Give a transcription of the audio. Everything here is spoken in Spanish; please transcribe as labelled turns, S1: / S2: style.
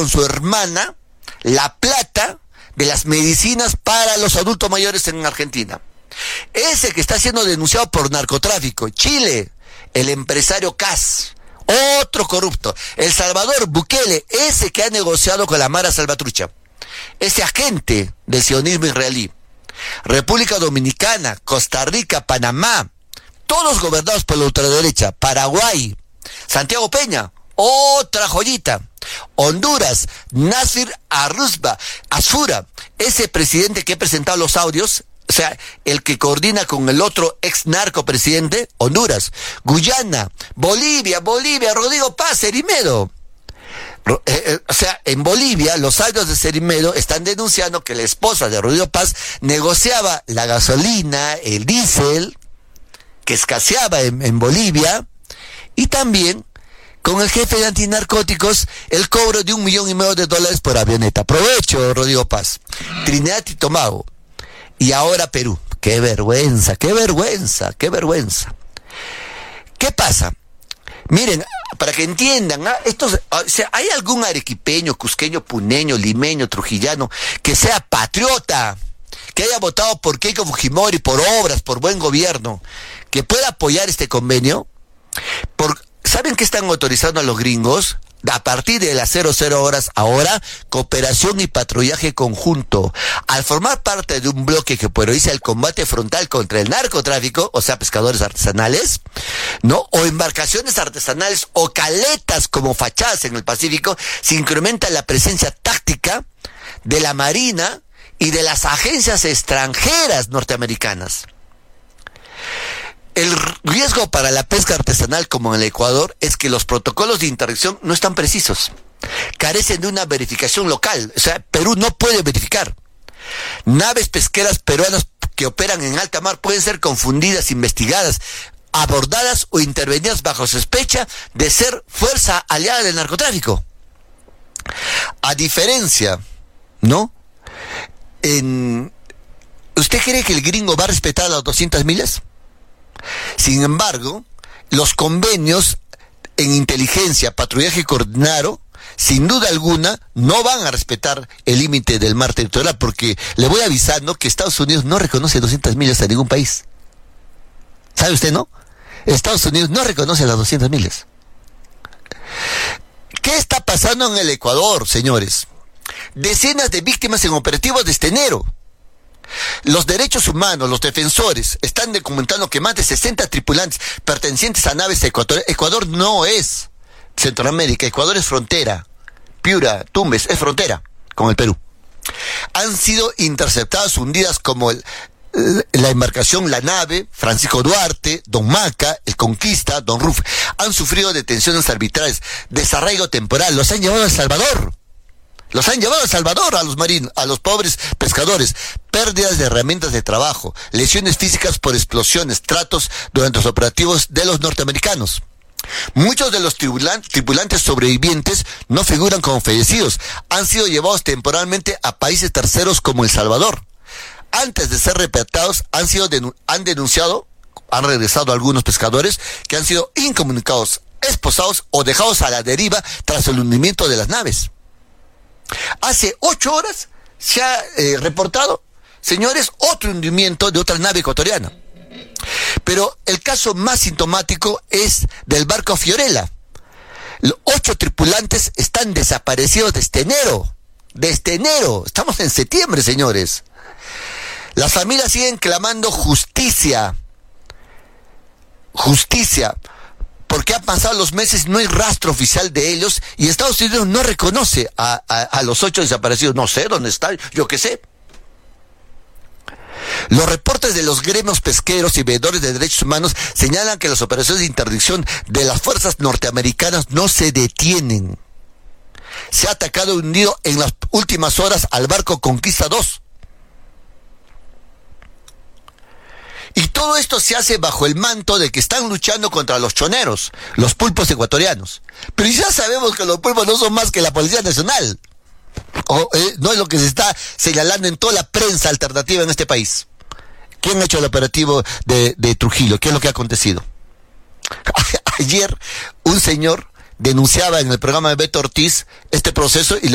S1: con su hermana la plata de las medicinas para los adultos mayores en Argentina. Ese que está siendo denunciado por narcotráfico. Chile, el empresario Kass, otro corrupto. El Salvador, Bukele, ese que ha negociado con la Mara Salvatrucha. Ese agente del sionismo israelí. República Dominicana, Costa Rica, Panamá, todos gobernados por la ultraderecha. Paraguay, Santiago Peña, otra joyita. Honduras, Nasir Asfura, ese presidente que he presentado los audios, o sea, el que coordina con el otro ex narco presidente. Honduras, Guyana, Bolivia, Rodrigo Paz, Cerimedo. O sea, en Bolivia, los audios de Cerimedo están denunciando que la esposa de Rodrigo Paz negociaba la gasolina, el diésel, que escaseaba en Bolivia, y también con el jefe de antinarcóticos el cobro de $1,5 millones por avioneta. Aprovecho, Rodrigo Paz. Trinidad y Tobago. Y ahora Perú. ¡Qué vergüenza, qué vergüenza, qué vergüenza! ¿Qué pasa? Miren, para que entiendan, o sea, ¿hay algún arequipeño, cusqueño, puneño, limeño, trujillano que sea patriota, que haya votado por Keiko Fujimori, por obras, por buen gobierno, que pueda apoyar este convenio? ¿Saben qué están autorizando a los gringos? A partir de las 00 horas ahora, cooperación y patrullaje conjunto. Al formar parte de un bloque que prioriza el combate frontal contra el narcotráfico, o sea, pescadores artesanales, ¿no? O embarcaciones artesanales o caletas como fachadas en el Pacífico, se incrementa la presencia táctica de la Marina y de las agencias extranjeras norteamericanas. El riesgo para la pesca artesanal, como en el Ecuador, es que los protocolos de interdicción no están precisos. Carecen de una verificación local. O sea, Perú no puede verificar. Naves pesqueras peruanas que operan en alta mar pueden ser confundidas, investigadas, abordadas o intervenidas bajo sospecha de ser fuerza aliada del narcotráfico. A diferencia, ¿no? ¿Usted cree que el gringo va a respetar las 200 millas? Sin embargo, los convenios en inteligencia, patrullaje coordinado, sin duda alguna, no van a respetar el límite del mar territorial, porque le voy avisando que Estados Unidos no reconoce 200 millas a ningún país. ¿Sabe usted, no? Estados Unidos no reconoce las 200 millas. ¿Qué está pasando en el Ecuador, señores? Decenas de víctimas en operativos desde enero. Los derechos humanos, los defensores, están documentando que más de 60 tripulantes pertenecientes a naves ecuatorianas. Ecuador no es Centroamérica, Ecuador es frontera. Piura, Tumbes, es frontera con el Perú. Han sido interceptadas, hundidas como la embarcación, la nave, Francisco Duarte, Don Maca, el Conquista, Don Ruf. Han sufrido detenciones arbitrarias, desarraigo temporal, los han llevado a El Salvador. Los han llevado a El Salvador, a los marinos, a los pobres pescadores. Pérdidas de herramientas de trabajo, lesiones físicas por explosiones, tratos durante los operativos de los norteamericanos. Muchos de los tripulantes sobrevivientes no figuran como fallecidos. Han sido llevados temporalmente a países terceros como El Salvador. Antes de ser repatriados, han regresado algunos pescadores que han sido incomunicados, esposados o dejados a la deriva tras el hundimiento de las naves. Hace 8 horas se ha reportado, señores, otro hundimiento de otra nave ecuatoriana. Pero el caso más sintomático es del barco Fiorella. Los 8 tripulantes están desaparecidos desde enero. Desde enero. Estamos en septiembre, señores. Las familias siguen clamando justicia. Justicia. Porque han pasado los meses, no hay rastro oficial de ellos y Estados Unidos no reconoce a los 8 desaparecidos. No sé dónde están, yo qué sé. Los reportes de los gremios pesqueros y veedores de derechos humanos señalan que las operaciones de interdicción de las fuerzas norteamericanas no se detienen. Se ha atacado y hundido en las últimas horas al barco Conquista 2. Y todo esto se hace bajo el manto de que están luchando contra los choneros, los pulpos ecuatorianos. Pero ya sabemos que los pulpos no son más que la Policía Nacional. No es lo que se está señalando en toda la prensa alternativa en este país. ¿Quién ha hecho el operativo de Trujillo? ¿Qué es lo que ha acontecido? Ayer un señor denunciaba en el programa de Beto Ortiz este proceso y